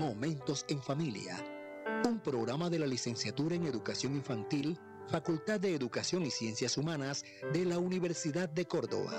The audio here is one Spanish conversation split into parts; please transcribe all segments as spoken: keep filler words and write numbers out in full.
Momentos en Familia, un programa de la Licenciatura en Educación Infantil, Facultad de Educación y Ciencias Humanas de la Universidad de Córdoba.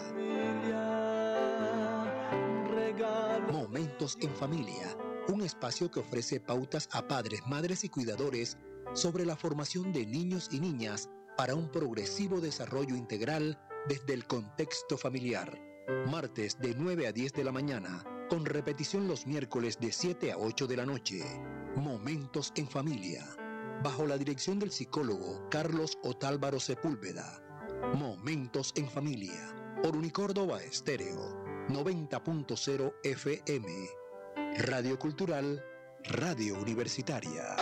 Momentos en Familia, un espacio que ofrece pautas a padres, madres y cuidadores sobre la formación de niños y niñas para un progresivo desarrollo integral desde el contexto familiar. Martes de nueve a diez de la mañana, con repetición los miércoles de siete a ocho de la noche. Momentos en Familia, bajo la dirección del psicólogo Carlos Otálvaro Sepúlveda. Momentos en Familia, por Unicórdoba Estéreo, noventa punto cero F M. Radio Cultural, Radio Universitaria.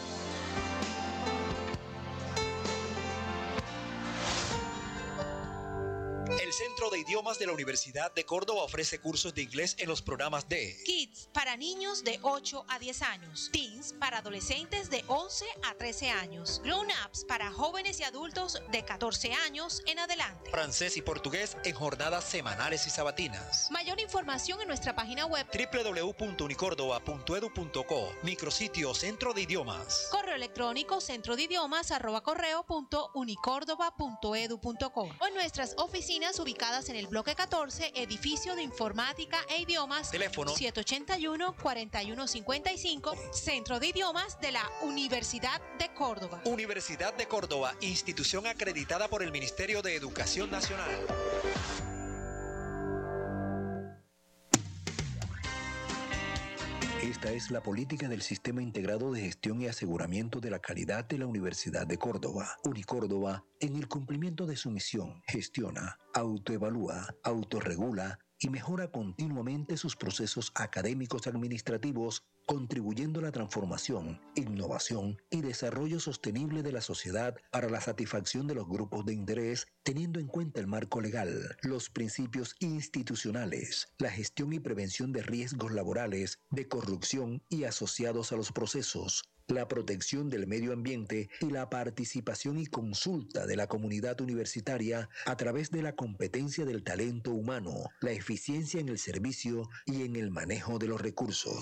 El Centro de Idiomas de la Universidad de Córdoba ofrece cursos de inglés en los programas de Kids para niños de ocho a diez años, Teens para adolescentes de once a trece años, Grown Ups para jóvenes y adultos de catorce años en adelante, francés y portugués en jornadas semanales y sabatinas. Mayor información en nuestra página web doble u doble u doble u punto unicórdoba punto edu punto co, micrositio Centro de Idiomas. Correo electrónico centro de idiomas arroba correo punto unicórdoba punto edu punto co o en nuestras oficinas ubicadas en el bloque catorce, edificio de informática e idiomas, teléfono siete ochenta y uno, cuarenta y uno cincuenta y cinco, Centro de Idiomas de la Universidad de Córdoba. Universidad de Córdoba, institución acreditada por el Ministerio de Educación Nacional. Esta es la política del Sistema Integrado de Gestión y Aseguramiento de la Calidad de la Universidad de Córdoba. Unicórdoba, en el cumplimiento de su misión, gestiona, autoevalúa, autorregula y mejora continuamente sus procesos académicos administrativos, contribuyendo a la transformación, innovación y desarrollo sostenible de la sociedad para la satisfacción de los grupos de interés, teniendo en cuenta el marco legal, los principios institucionales, la gestión y prevención de riesgos laborales, de corrupción y asociados a los procesos, la protección del medio ambiente y la participación y consulta de la comunidad universitaria a través de la competencia del talento humano, la eficiencia en el servicio y en el manejo de los recursos.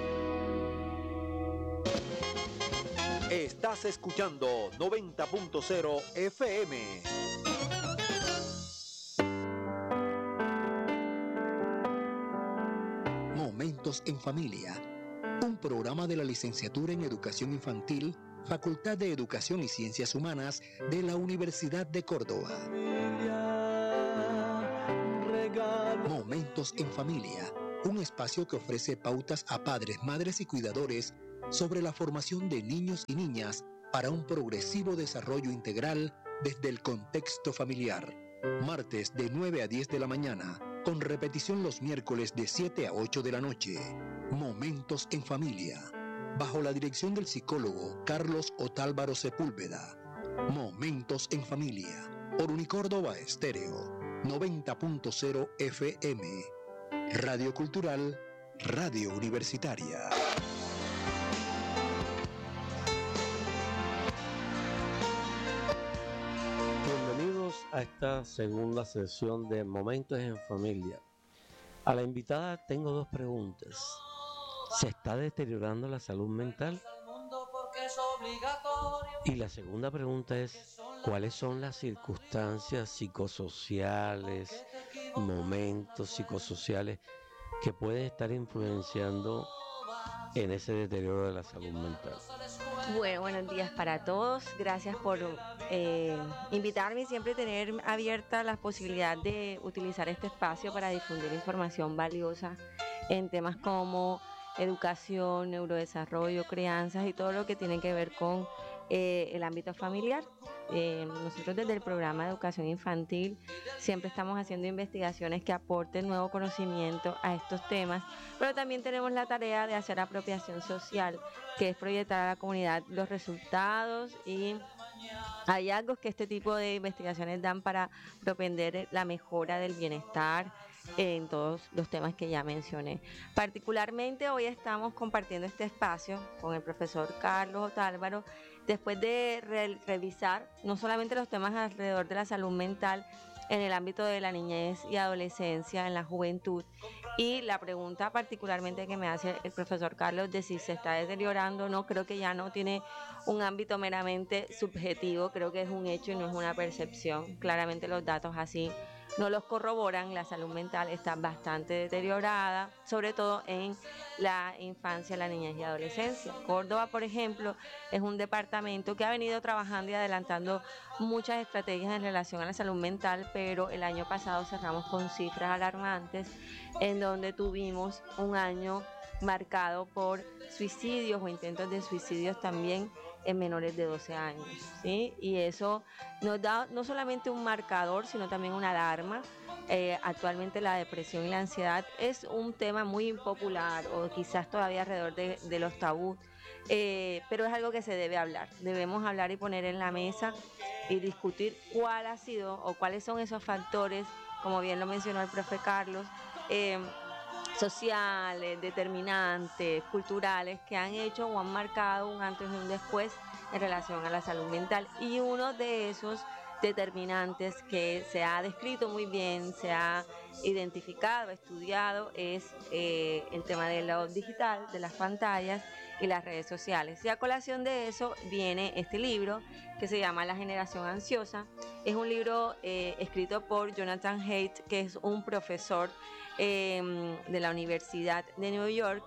Estás escuchando noventa punto cero F M. Momentos en Familia, un programa de la Licenciatura en Educación Infantil, Facultad de Educación y Ciencias Humanas de la Universidad de Córdoba. Momentos en Familia, un espacio que ofrece pautas a padres, madres y cuidadores sobre la formación de niños y niñas para un progresivo desarrollo integral desde el contexto familiar. Martes de nueve a diez de la mañana, con repetición los miércoles de siete a ocho de la noche. Momentos en Familia, bajo la dirección del psicólogo Carlos Otálvaro Sepúlveda. Momentos en Familia, por Unicórdoba Estéreo, noventa punto cero F M. Radio Cultural, Radio Universitaria. Bienvenidos a esta segunda sesión de Momentos en Familia. A la invitada tengo dos preguntas. ¿Se está deteriorando la salud mental? Y la segunda pregunta es, ¿cuáles son las circunstancias psicosociales, momentos psicosociales que pueden estar influenciando en ese deterioro de la salud mental? Bueno, buenos días para todos. Gracias por eh, invitarme y siempre tener abierta la posibilidad de utilizar este espacio para difundir información valiosa en temas como educación, neurodesarrollo, crianzas y todo lo que tiene que ver con eh, el ámbito familiar. Eh, nosotros desde el programa de educación infantil siempre estamos haciendo investigaciones que aporten nuevo conocimiento a estos temas, pero también tenemos la tarea de hacer apropiación social, que es proyectar a la comunidad los resultados y hallazgos que este tipo de investigaciones dan para propender la mejora del bienestar en todos los temas que ya mencioné. Particularmente hoy estamos compartiendo este espacio con el profesor Carlos Otálvaro, después de re- revisar no solamente los temas alrededor de la salud mental, en el ámbito de la niñez y adolescencia, en la juventud. Y la pregunta particularmente que me hace el profesor Carlos de si se está deteriorando o no, creo que ya no tiene un ámbito meramente subjetivo, creo que es un hecho y no es una percepción. Claramente los datos así no los corroboran. La salud mental está bastante deteriorada, sobre todo en la infancia, la niñez y adolescencia. Córdoba, por ejemplo, es un departamento que ha venido trabajando y adelantando muchas estrategias en relación a la salud mental, pero el año pasado cerramos con cifras alarmantes en donde tuvimos un año marcado por suicidios o intentos de suicidios también en menores de doce años, ¿sí? Y eso nos da no solamente un marcador, sino también una alarma. Eh, actualmente la depresión y la ansiedad es un tema muy impopular o quizás todavía alrededor de, de los tabús, eh, pero es algo que se debe hablar. Debemos hablar y poner en la mesa y discutir cuál ha sido o cuáles son esos factores, como bien lo mencionó el profe Carlos, eh, sociales, determinantes, culturales, que han hecho o han marcado un antes y un después en relación a la salud mental. Y uno de esos determinantes que se ha descrito muy bien, se ha identificado, estudiado, es eh, el tema de lo digital, de las pantallas y las redes sociales. Y a colación de eso viene este libro que se llama La Generación Ansiosa. Es un libro eh, escrito por Jonathan Haidt, que es un profesor eh, de la Universidad de New York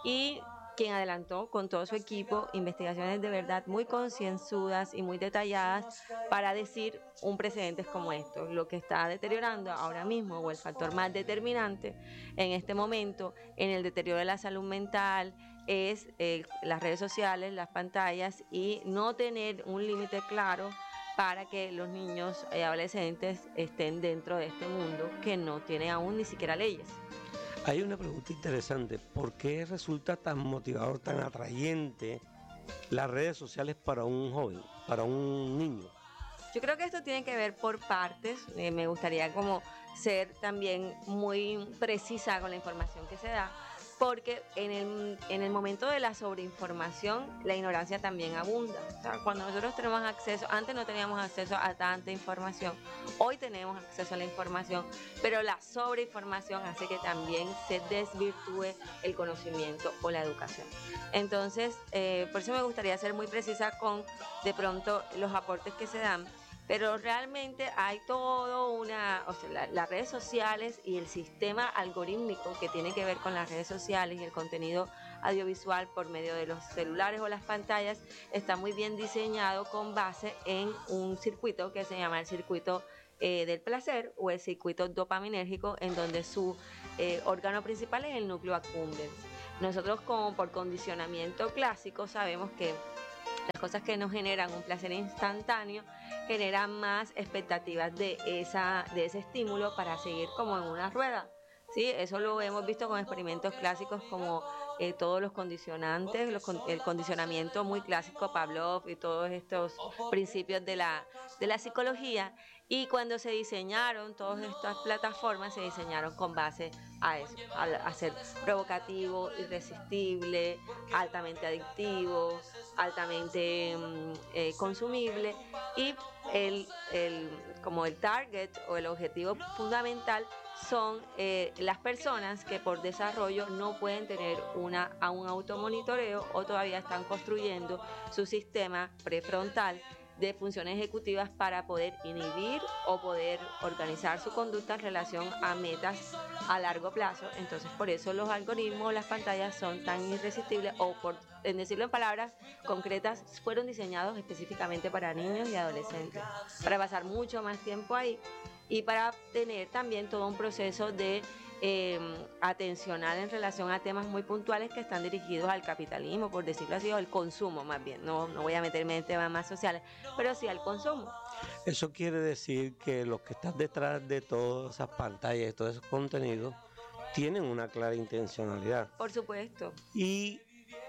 y quien adelantó con todo su equipo investigaciones de verdad muy concienzudas y muy detalladas para decir un precedente como esto. Lo que está deteriorando ahora mismo, o el factor más determinante en este momento en el deterioro de la salud mental, es eh, las redes sociales, las pantallas y no tener un límite claro para que los niños y adolescentes estén dentro de este mundo que no tiene aún ni siquiera leyes. Hay una pregunta interesante. ¿Por qué resulta tan motivador, tan atrayente las redes sociales para un joven, para un niño? Yo creo que esto tiene que ver por partes. Eh, me gustaría como ser también muy precisa con la información que se da, porque en el, en el momento de la sobreinformación, la ignorancia también abunda. O sea, cuando nosotros tenemos acceso, antes no teníamos acceso a tanta información, hoy tenemos acceso a la información, pero la sobreinformación hace que también se desvirtúe el conocimiento o la educación. Entonces, eh, por eso me gustaría ser muy precisa con, de pronto, los aportes que se dan, pero realmente hay todo una, o sea, la, las redes sociales y el sistema algorítmico que tiene que ver con las redes sociales y el contenido audiovisual por medio de los celulares o las pantallas está muy bien diseñado con base en un circuito que se llama el circuito eh, del placer o el circuito dopaminérgico, en donde su eh, órgano principal es el núcleo accumbens. Nosotros, como por condicionamiento clásico, sabemos que las cosas que nos generan un placer instantáneo generan más expectativas de, esa, de ese estímulo para seguir como en una rueda, ¿sí? Eso lo hemos visto con experimentos clásicos como eh, todos los condicionantes, los, el condicionamiento muy clásico, Pavlov y todos estos principios de la, de la psicología. Y cuando se diseñaron todas estas plataformas, se diseñaron con base a eso, a, a ser provocativo, irresistible, altamente adictivo, altamente eh, consumible, y el, el, como el target o el objetivo fundamental son eh, las personas que por desarrollo no pueden tener una, a un automonitoreo o todavía están construyendo su sistema prefrontal de funciones ejecutivas para poder inhibir o poder organizar su conducta en relación a metas a largo plazo. Entonces, por eso los algoritmos, las pantallas son tan irresistibles, o por en decirlo en palabras concretas, fueron diseñados específicamente para niños y adolescentes, para pasar mucho más tiempo ahí y para tener también todo un proceso de Eh, atencional en relación a temas muy puntuales que están dirigidos al capitalismo, por decirlo así, o al consumo más bien. No, no voy a meterme en temas más sociales, pero sí al consumo. Eso quiere decir que los que están detrás de todas esas pantallas y todos esos contenidos tienen una clara intencionalidad. Por supuesto. Y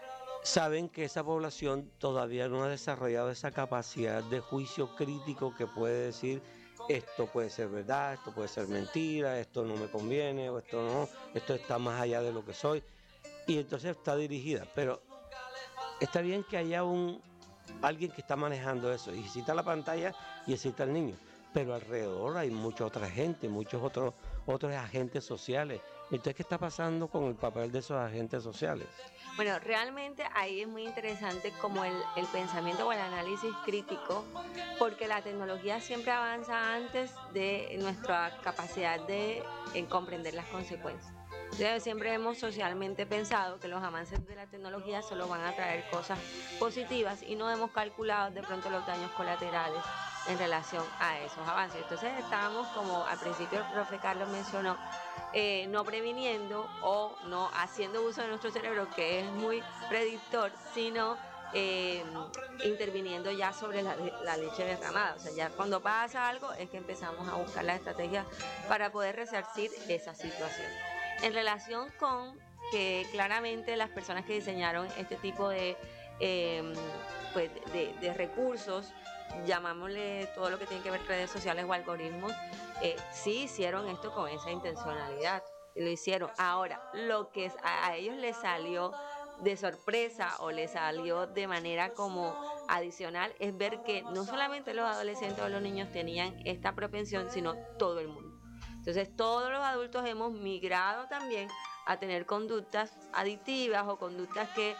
saben que esa población todavía no ha desarrollado esa capacidad de juicio crítico que puede decir: esto puede ser verdad, esto puede ser mentira, esto no me conviene, o esto no, esto está más allá de lo que soy. Y entonces está dirigida. Pero está bien que haya un alguien que está manejando eso, y cita la pantalla y cita al niño. pero alrededor hay mucha otra gente, muchos otros, otros agentes sociales. Entonces, ¿qué está pasando con el papel de esos agentes sociales? Bueno, realmente ahí es muy interesante como el, el pensamiento o el análisis crítico, porque la tecnología siempre avanza antes de nuestra capacidad de en comprender las consecuencias. Entonces, siempre hemos socialmente pensado que los avances de la tecnología solo van a traer cosas positivas y no hemos calculado de pronto los daños colaterales en relación a esos avances. Entonces estábamos, como al principio el profe Carlos mencionó, eh, no previniendo o no haciendo uso de nuestro cerebro, que es muy predictor, sino eh, interviniendo ya sobre la, la leche derramada. O sea, ya cuando pasa algo es que empezamos a buscar la estrategia para poder resarcir esa situación. En relación con que claramente las personas que diseñaron este tipo de, eh, pues de, de recursos, llamámosle todo lo que tiene que ver redes sociales o algoritmos, eh, sí hicieron esto con esa intencionalidad, lo hicieron. Ahora, lo que a, a ellos les salió de sorpresa o les salió de manera como adicional es ver que no solamente los adolescentes o los niños tenían esta propensión, sino todo el mundo. Entonces, todos los adultos hemos migrado también a tener conductas adictivas o conductas que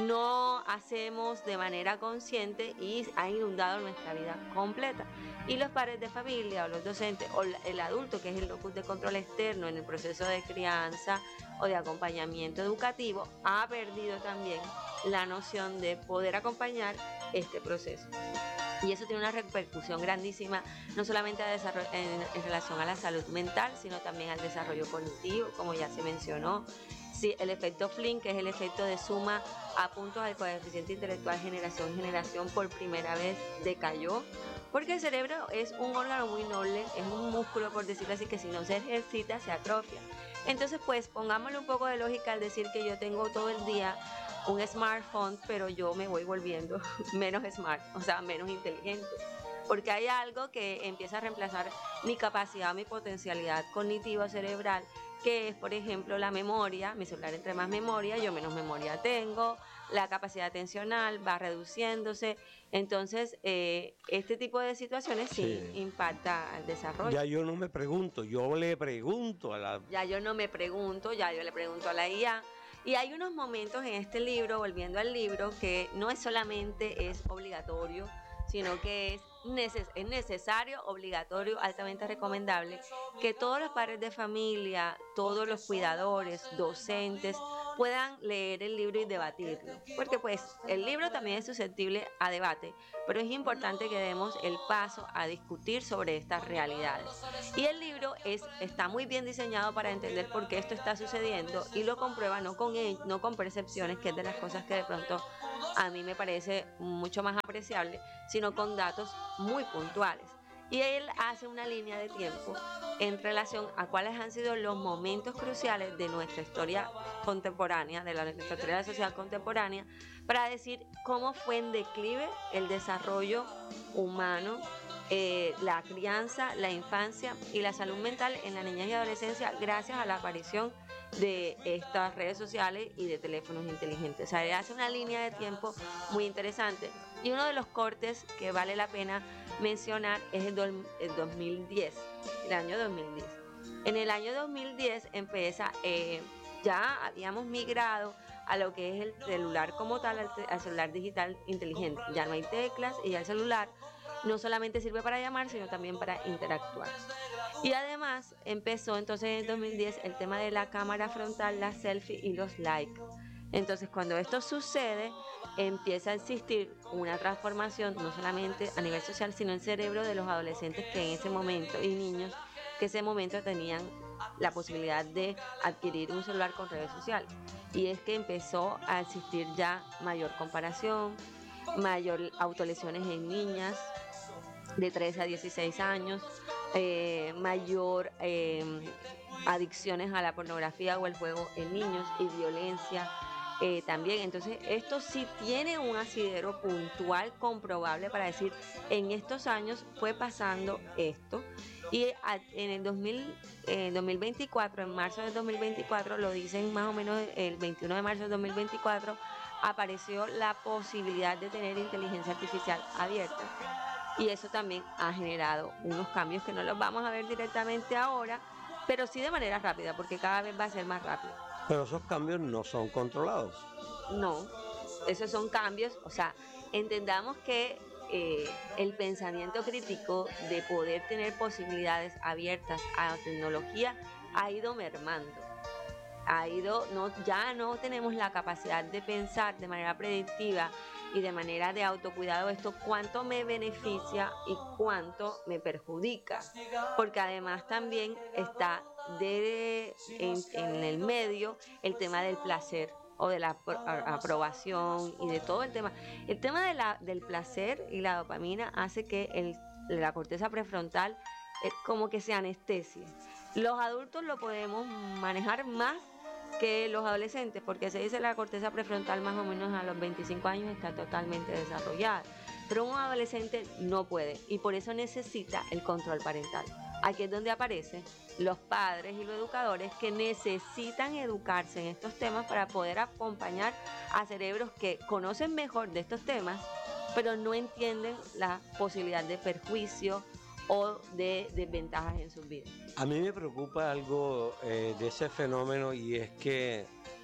no hacemos de manera consciente y ha inundado nuestra vida completa. Y los padres de familia o los docentes o el adulto, que es el locus de control externo en el proceso de crianza o de acompañamiento educativo, ha perdido también la noción de poder acompañar este proceso. Y eso tiene una repercusión grandísima, no solamente a desarrollo, en, en relación a la salud mental, sino también al desarrollo cognitivo, como ya se mencionó. Sí, el efecto Flynn, que es el efecto de suma a puntos al coeficiente intelectual generación generación, por primera vez decayó, porque el cerebro es un órgano muy noble, es un músculo, por decirlo así, que si no se ejercita se atrofia. Entonces, pues, pongámosle un poco de lógica al decir que yo tengo todo el día un smartphone, pero yo me voy volviendo menos smart, o sea, menos inteligente, porque hay algo que empieza a reemplazar mi capacidad, mi potencialidad cognitiva cerebral, que es, por ejemplo, la memoria. Mi celular, entre más memoria, yo menos memoria tengo, la capacidad atencional va reduciéndose. Entonces, eh, este tipo de situaciones sí, sí impacta al desarrollo. Ya yo no me pregunto, yo le pregunto a la... Ya yo no me pregunto, ya yo le pregunto a la I A. Y hay unos momentos en este libro, volviendo al libro, que no es solamente es obligatorio, sino que es, neces- es necesario, obligatorio, altamente recomendable que todos los padres de familia, todos los cuidadores, docentes, puedan leer el libro y debatirlo, porque pues el libro también es susceptible a debate, pero es importante que demos el paso a discutir sobre estas realidades. Y el libro es, está muy bien diseñado para entender por qué esto está sucediendo y lo comprueba no con, él, no con percepciones, que es de las cosas que de pronto a mí me parece mucho más apreciable, sino con datos muy puntuales. Y él hace una línea de tiempo en relación a cuáles han sido los momentos cruciales de nuestra historia contemporánea, de la, nuestra historia de la sociedad contemporánea, para decir cómo fue en declive el desarrollo humano, eh, la crianza, la infancia y la salud mental en la niñez y adolescencia gracias a la aparición de estas redes sociales y de teléfonos inteligentes. O sea, él hace una línea de tiempo muy interesante. Y uno de los cortes que vale la pena mencionar es el, do, el dos mil diez, el año dos mil diez. En el año dos mil diez empieza, eh, ya habíamos migrado a lo que es el celular como tal, al, al celular digital inteligente. Ya no hay teclas y ya el celular no solamente sirve para llamar, sino también para interactuar. Y además empezó entonces en el dos mil diez el tema de la cámara frontal, la selfie y los likes. Entonces, cuando esto sucede, empieza a existir una transformación no solamente a nivel social, sino en el cerebro de los adolescentes que en ese momento, y niños que en ese momento tenían la posibilidad de adquirir un celular con redes sociales. Y es que empezó a existir ya mayor comparación, mayor autolesiones en niñas de trece a dieciséis años, eh, mayor eh, adicciones a la pornografía o el juego en niños y violencia. Eh, también, entonces esto sí tiene un asidero puntual comprobable para decir en estos años fue pasando esto. Y a, en el dos mil, eh, dos mil veinticuatro, en marzo del dos mil veinticuatro, lo dicen más o menos el veintiuno de marzo del dos mil veinticuatro, apareció la posibilidad de tener inteligencia artificial abierta. y eso también ha generado unos cambios que no los vamos a ver directamente ahora, pero sí de manera rápida, porque cada vez va a ser más rápido. Pero esos cambios no son controlados. No, esos son cambios, o sea, entendamos que eh, el pensamiento crítico de poder tener posibilidades abiertas a la tecnología ha ido mermando. Ha ido, no, ya no tenemos la capacidad de pensar de manera predictiva y de manera de autocuidado esto, cuánto me beneficia y cuánto me perjudica, porque además también está de, en, en el medio el tema del placer o de la aprobación y de todo el tema. El tema de la, del placer y la dopamina hace que el, la corteza prefrontal eh, como que se anestesie. Los adultos lo podemos manejar más que los adolescentes, porque se dice la corteza prefrontal más o menos a los veinticinco años está totalmente desarrollada, pero un adolescente no puede y por eso necesita el control parental. Aquí es donde aparecen los padres y los educadores que necesitan educarse en estos temas para poder acompañar a cerebros que conocen mejor de estos temas, pero no entienden la posibilidad de perjuicio o de desventajas en sus vidas. A mí me preocupa algo eh, de ese fenómeno, y es que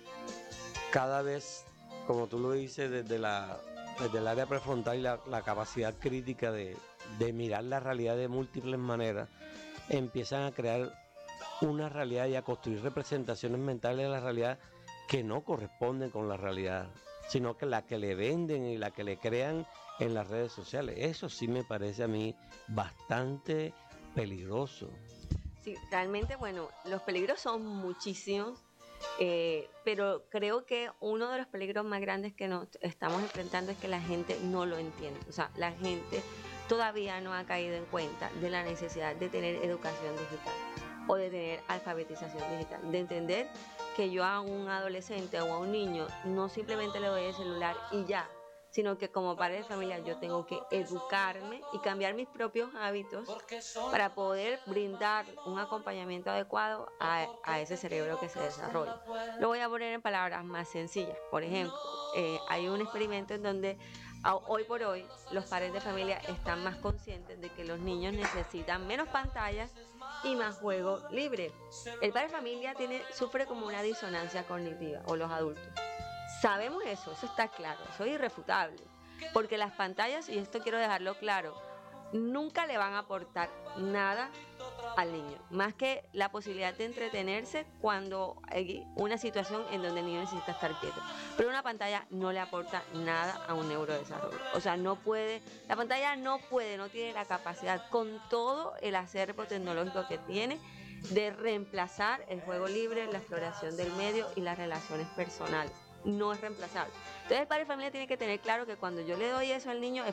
cada vez, como tú lo dices, desde, la, desde el área prefrontal y la, la capacidad crítica de, de mirar la realidad de múltiples maneras, empiezan a crear una realidad y a construir representaciones mentales de la realidad que no corresponden con la realidad, sino que la que le venden y la que le crean en las redes sociales. Eso sí me parece a mí bastante peligroso. Sí, realmente, bueno, los peligros son muchísimos, eh, pero creo que uno de los peligros más grandes que nos estamos enfrentando es que la gente no lo entiende. O sea, la gente todavía no ha caído en cuenta de la necesidad de tener educación digital o de tener alfabetización digital, de entender que yo a un adolescente o a un niño no simplemente le doy el celular y ya, sino que como padre de familia yo tengo que educarme y cambiar mis propios hábitos para poder brindar un acompañamiento adecuado a, a ese cerebro que se desarrolla. Lo voy a poner en palabras más sencillas. Por ejemplo, eh, hay un experimento en donde a, hoy por hoy los padres de familia están más conscientes de que los niños necesitan menos pantallas y más juego libre. El padre de familia tiene, sufre como una disonancia cognitiva, o los adultos. Sabemos eso, eso está claro, eso es irrefutable, porque las pantallas, y esto quiero dejarlo claro, nunca le van a aportar nada al niño, más que la posibilidad de entretenerse cuando hay una situación en donde el niño necesita estar quieto. Pero una pantalla no le aporta nada a un neurodesarrollo, o sea, no puede, la pantalla no puede, no tiene la capacidad, con todo el acervo tecnológico que tiene, de reemplazar el juego libre, la exploración del medio y las relaciones personales. No es reemplazable. Entonces el padre de familia tiene que tener claro que cuando yo le doy eso al niño es